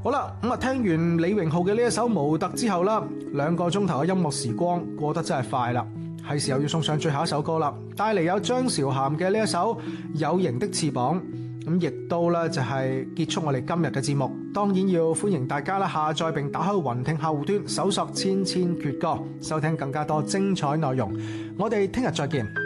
好啦，咁啊聽完李榮浩嘅呢一首《模特》之後啦，2個鐘頭嘅音樂時光過得真係快啦，係時候要送上最後一首歌啦，帶嚟有張韶涵嘅呢一首《有形的翅膀》。咁亦都咧就係結束我哋今日嘅節目，當然要歡迎大家啦下載並打開雲聽客戶端，搜索千千闕歌，收聽更加多精彩內容。我哋聽日再見。